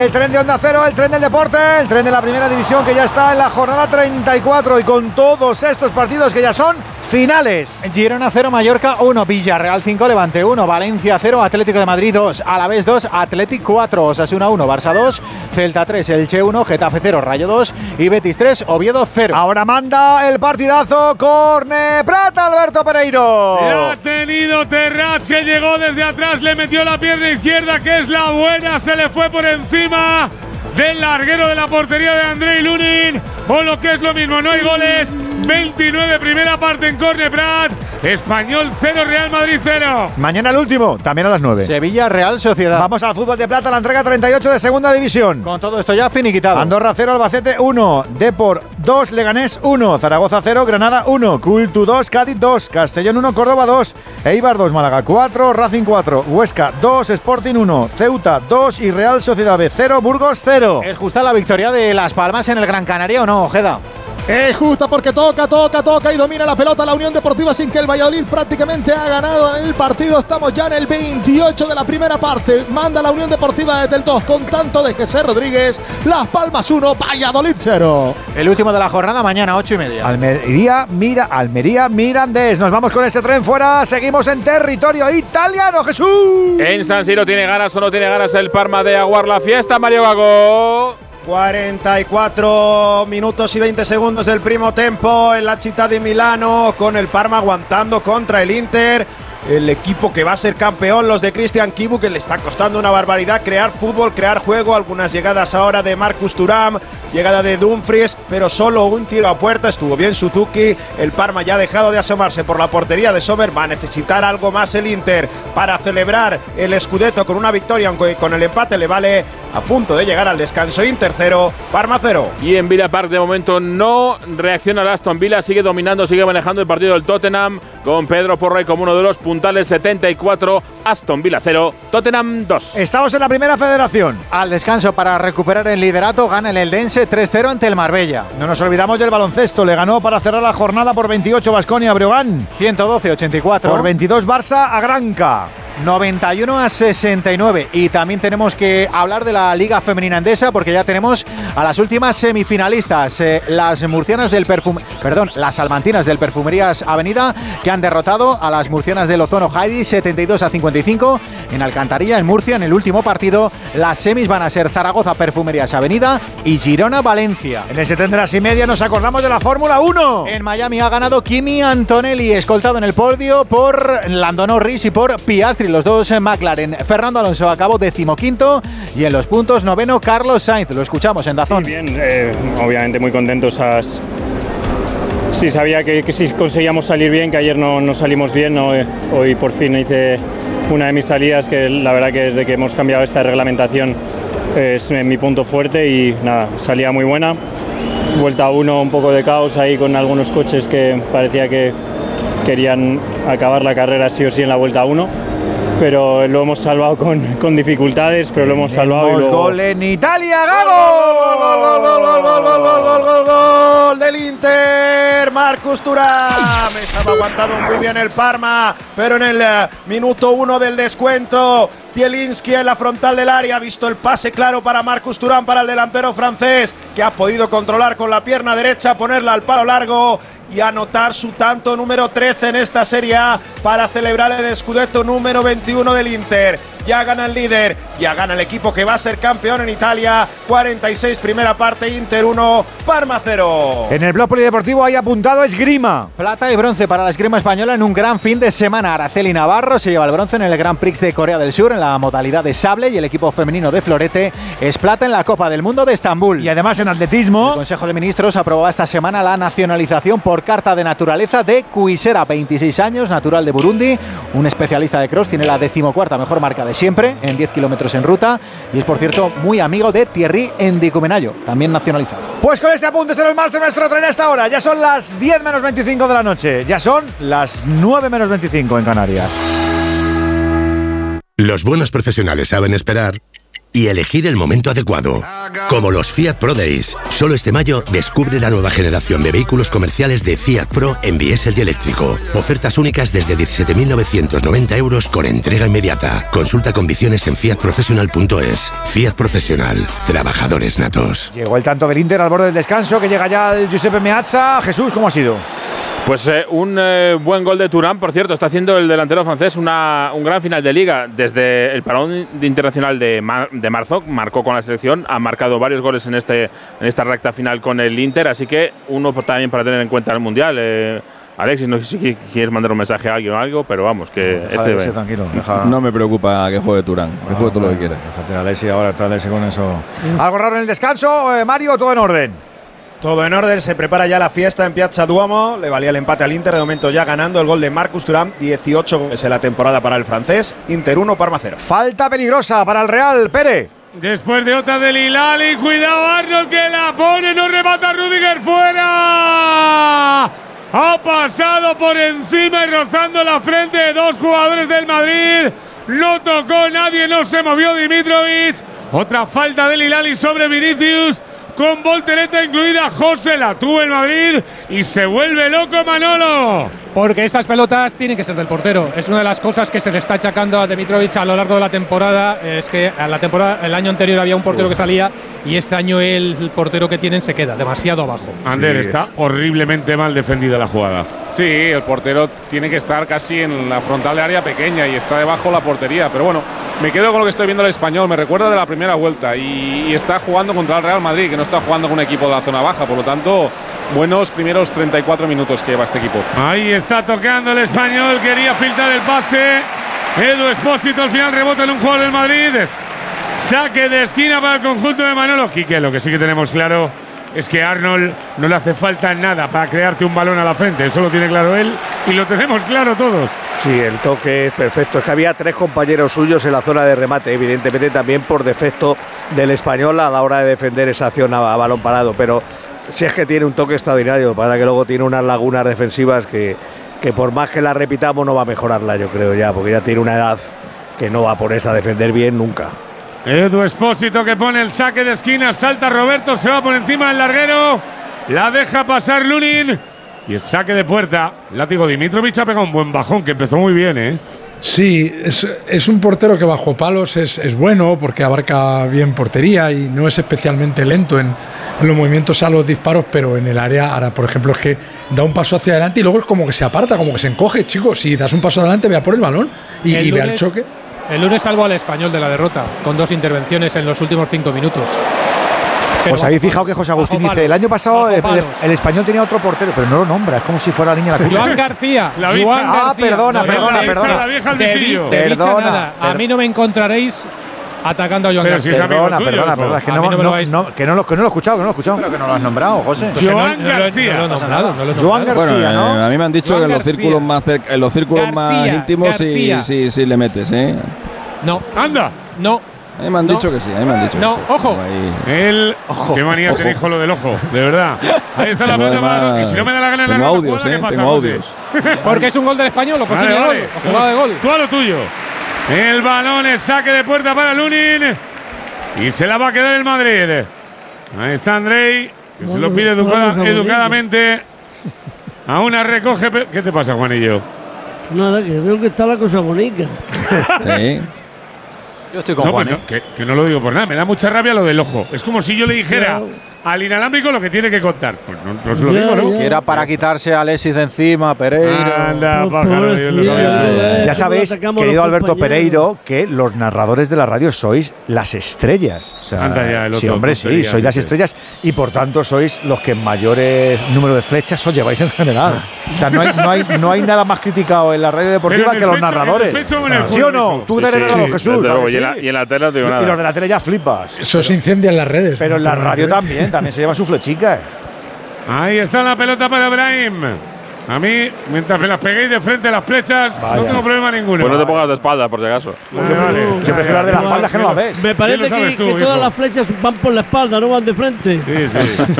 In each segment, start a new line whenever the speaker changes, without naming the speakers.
El tren de Onda Cero, el tren del deporte, el tren de la primera división que ya está en la jornada 34 y con todos estos partidos que ya son finales.
Girona 0, Mallorca 1, Villarreal 5, Levante 1, Valencia 0, Atlético de Madrid 2, Alavés 2, Athletic 4, Osasuna 1, Barça 2, Celta 3, Elche 1, Getafe 0, Rayo 2 y Betis 3, Oviedo 0.
Ahora manda el partidazo Corne Prata, Alberto Pereiro.
Ya ha tenido Terrats que llegó desde atrás, le metió la pierna izquierda que es la buena, se le fue por encima del larguero de la portería de Andrei Lunin, o lo que es lo mismo, no hay goles. 29 primera parte en Corne Prat. Español 0, Real Madrid 0.
Mañana el último, también a las 9.
Sevilla, Real Sociedad.
Vamos al fútbol de plata, la entrega 38 de segunda división.
Con todo esto ya finiquitado.
Andorra 0, Albacete 1, Depor 2, Leganés 1, Zaragoza 0, Granada 1, Cultu 2, Cádiz 2, Castellón 1, Córdoba 2, Eibar 2, Málaga 4, Racing 4, Huesca 2, Sporting 1, Ceuta 2 y Real Sociedad B 0, Burgos 0.
¿Es justa la victoria de Las Palmas en el Gran Canaria o no, Ojeda?
Es justa porque toca y domina la pelota la Unión Deportiva sin que el Valladolid prácticamente ha ganado en el partido. Estamos ya en el 28 de la primera parte. Manda la Unión Deportiva desde el 2 con tanto de José Rodríguez. Las Palmas 1, Valladolid 0.
El último de la jornada mañana
8:30. Almería, Mirandés. Nos vamos con este tren fuera. Seguimos en territorio italiano, Jesús.
En San Siro tiene ganas o no tiene ganas el Parma de aguar la fiesta, Mario Gago.
44 minutos y 20 segundos del primo tempo en la Città di Milano, con el Parma aguantando contra el Inter. El equipo que va a ser campeón, los de Christian Chivu, que le está costando una barbaridad crear fútbol, crear juego. Algunas llegadas ahora de Marcus Thuram, llegada de Dumfries, pero solo un tiro a puerta. Estuvo bien Suzuki. El Parma ya ha dejado de asomarse por la portería de Sommer. Va a necesitar algo más el Inter para celebrar el Scudetto con una victoria, aunque con el empate le vale. A punto de llegar al descanso. Inter 0, Parma 0.
Y en Villa Park de momento no reacciona el Aston Villa, sigue dominando, sigue manejando el partido del Tottenham, con Pedro Porro como uno de los puntales. 74, Aston Villa 0, Tottenham 2.
Estamos en la primera federación.
Al descanso para recuperar el liderato, gana el Eldense 3-0 ante el Marbella.
No nos olvidamos del baloncesto, le ganó para cerrar la jornada por 28 Baskonia a Breogán.
112-84.
Por 22 Barça a Granca.
91-69. Y también tenemos que hablar de la Liga Femenina Endesa, porque ya tenemos a las últimas semifinalistas, las las salmantinas del Perfumerías Avenida, que han derrotado a las murcianas del Ozono Jairi 72-55 en Alcantarilla, en Murcia. En el último partido, las semis van a ser Zaragoza Perfumerías Avenida y Girona Valencia.
En ese tren de las y media nos acordamos de la Fórmula 1.
En Miami ha ganado Kimi Antonelli, escoltado en el podio por Lando Norris y por Piastri, los dos en McLaren. Fernando Alonso acabó 15º y en los puntos 9º Carlos Sainz. Lo escuchamos en DAZN.
Sí, bien, obviamente muy contentos. Sí, sabía que si conseguíamos salir bien, que ayer no salimos bien, ¿no? Hoy por fin hice una de mis salidas, que la verdad que desde que hemos cambiado esta reglamentación es mi punto fuerte, y nada, salida muy buena. Vuelta 1, un poco de caos ahí con algunos coches que parecía que querían acabar la carrera sí o sí en la vuelta 1. Pero lo hemos salvado con dificultades, pero lo hemos salvado. Y luego...
Gol en Italia, gol del Inter, Marcus Thuram. Estaba aguantando muy bien el Parma, pero en el minuto 1 del descuento, Zielinski en la frontal del área ha visto el pase claro para Marcus Thuram, para el delantero francés, que ha podido controlar con la pierna derecha, ponerla al palo largo y anotar su tanto número 13 en esta Serie A para celebrar el Scudetto número 21 del Inter. Ya gana el líder, ya gana el equipo que va a ser campeón en Italia. 46 primera parte, Inter 1, Parma 0. En el blog polideportivo hay apuntado esgrima.
Plata y bronce para la esgrima española en un gran fin de semana. Araceli Navarro se lleva el bronce en el Grand Prix de Corea del Sur en la modalidad de sable, y el equipo femenino de florete es plata en la Copa del Mundo de Estambul.
Y además en atletismo,
el Consejo de Ministros aprobó esta semana la nacionalización por carta de naturaleza de Kuisera, 26 años, natural de Burundi, un especialista de cross, tiene la 14ª mejor marca de siempre en 10 kilómetros en ruta, y es por cierto muy amigo de Thierry Ndicumenayo, también nacionalizado.
Pues con este apunte será el martes de nuestro tren hasta ahora. Ya son las 10 menos 25 de la noche, ya son las 9 menos 25 en Canarias.
Los buenos profesionales saben esperar y elegir el momento adecuado. Como los Fiat Pro Days. Solo este mayo descubre la nueva generación de vehículos comerciales de Fiat Pro en diésel y eléctrico. Ofertas únicas desde 17.990 euros con entrega inmediata. Consulta condiciones en fiatprofessional.es. Fiat Professional. Trabajadores natos.
Llegó el tanto del Inter al borde del descanso, que llega ya el Giuseppe Meazza. Jesús, ¿cómo ha sido?
Pues un buen gol de Thuram, por cierto, está haciendo el delantero francés un gran final de Liga. Desde el parón internacional de marzo, marcó con la selección, ha marcado varios goles en esta recta final con el Inter, así que uno también para tener en cuenta en el Mundial. Alexis, no sé si quieres mandar un mensaje a alguien o algo, pero vamos, que
tranquilo.
No me preocupa que juegue Thuram, que juegue todo lo que quiera.
Déjate, Alexis, ahora está Alexis con eso. ¿Algo raro en el descanso? Mario, ¿todo en orden?
Todo en orden, se prepara ya la fiesta en Piazza Duomo. Le valía el empate al Inter, de momento ya ganando el gol de Marcus Thuram. 18 goles en la temporada para el francés. Inter 1, Parma 0.
Falta peligrosa para el Real, Pere.
Después de otra del Hilali, cuidado Arnold que la pone, no remata Rüdiger, fuera. Ha pasado por encima y rozando la frente de dos jugadores del Madrid. No tocó nadie, no se movió Dimitrovic. Otra falta del Hilali sobre Vinicius. Con voltereta incluida, José la tuvo el Madrid y se vuelve loco Manolo.
Porque esas pelotas tienen que ser del portero. Es una de las cosas que se le está achacando a Dimitrovic a lo largo de la temporada. Es que a la temporada, el año anterior había un portero que salía y este año el portero que tienen se queda demasiado abajo.
Ander, está horriblemente mal defendida la jugada.
Sí, el portero tiene que estar casi en la frontal de área pequeña y está debajo de la portería. Pero bueno, me quedo con lo que estoy viendo el Español. Me recuerda de la primera vuelta y está jugando contra el Real Madrid, que no está jugando con un equipo de la zona baja. Por lo tanto, buenos primeros 34 minutos que lleva este equipo.
Ahí está tocando el Español, quería filtrar el pase. Edu Espósito al final rebota en un jugador del Madrid. Saque de esquina para el conjunto de Manolo. Quique, lo que sí que tenemos claro es que a Arnold no le hace falta nada para crearte un balón a la frente. Eso lo tiene claro él y lo tenemos claro todos.
Sí, el toque es perfecto. Es que había tres compañeros suyos en la zona de remate, evidentemente también por defecto del Español a la hora de defender esa acción a balón parado. Pero si es que tiene un toque extraordinario, para que luego tiene unas lagunas defensivas que por más que la repitamos no va a mejorarla, yo creo ya, porque ya tiene una edad que no va a ponerse a defender bien nunca.
Edu Espósito que pone el saque de esquina, salta Roberto, se va por encima del larguero, la deja pasar Lunin y el saque de puerta. Látigo, Dimitrovic ha pegado un buen bajón, que empezó muy bien, ¿eh?
Sí, es un portero que bajo palos es bueno porque abarca bien portería y no es especialmente lento en los movimientos a los disparos, pero en el área, ahora por ejemplo, es que da un paso hacia adelante y luego es como que se aparta, como que se encoge. Chicos, si das un paso adelante, vea por el balón y vea el choque.
El lunes salvó al Español de la derrota, con 2 intervenciones en los últimos 5 minutos.
Pero os habéis fijado que José Agustín dice, el año pasado el Español tenía otro portero, pero no lo nombra, es como si fuera la niña de la
Joan García.
La bicha.
Ah, perdona.
La vieja al visillo.
Perdona. A mí no me encontraréis atacando a Joan García.
Si perdona, es que no lo he escuchado, Pero que no lo has nombrado, José.
Joan García.
Joan García, ¿no?
A mí me han dicho que en los círculos más íntimos sí le metes, ¿eh?
No.
¡Anda!
No.
A mí me han dicho que sí,
No, ojo.
Ojo. Qué manía te dijo lo del ojo, de verdad. Ahí está la pelota. Y si no me da la gana en la
audios, ¿qué pasa? Tengo audios.
Porque es un gol del Español, lo posible gol, jugada de gol.
Tú a lo tuyo. El balón es saque de puerta para Lunin. Y se la va a quedar el Madrid. Ahí está Andrei, que se lo pide educadamente. Aún recoge. ¿Qué te pasa, Juanillo?
Nada, que veo que está la cosa bonita.
Sí.
Yo estoy con Juan.
Que no lo digo por nada, me da mucha rabia lo del ojo. Es como si yo le dijera al inalámbrico lo que tiene que contar. Pues no se lo digo, ¿no?
Que era para quitarse a Alexis de encima, Pereiro.
Anda, pájaro, Dios lo sabe.
Ya sabéis, querido Alberto Pereiro, que los narradores de la radio sois las estrellas. O sea,
anda ya, el otro,
sí, hombre, sí, sois las estrellas y por tanto sois los que mayores número de flechas os lleváis en general. O sea, no hay nada más criticado en la radio deportiva que los narradores. ¿Sí o no? Tú eres narrador, Jesús.
Y en la tele no digo nada.
Y los de la tele ya flipas.
Eso se incendia en las redes.
Pero en la radio también se lleva su flechica.
Ahí está la pelota para Brahim. A mí, mientras me las peguéis de frente a las flechas, no tengo problema ninguno.
Pues no te pongas de espaldas, por si acaso.
Yo prefiero las de las espaldas que no las ves.
Me parece que todas las flechas van por la espalda, no van de frente.
Sí.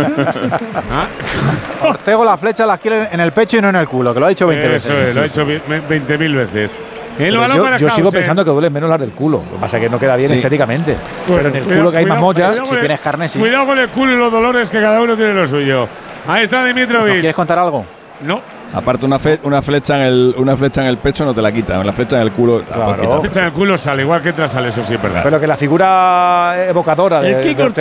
Ortego las flechas las quiere en el pecho y no en el culo, que lo ha dicho 20 veces.
Lo ha hecho 20.000 veces. El balón para
yo sigo
Hausen.
pensando que duelen menos las del culo. Lo que pasa es que no queda bien
Sí.
estéticamente.
Bueno,
pero en el culo que hay más mollas, si tienes carne, sí.
Cuidado con el culo y los dolores, que cada uno tiene lo suyo. Ahí está Dimitrovic.
¿Quieres contar algo?
No.
Aparte, una flecha en el pecho no te la quita. La flecha en el culo.
Claro.
La flecha en el culo sale, igual que entra sale, eso sí es verdad.
Pero que la figura evocadora de
El Kiko
Ortega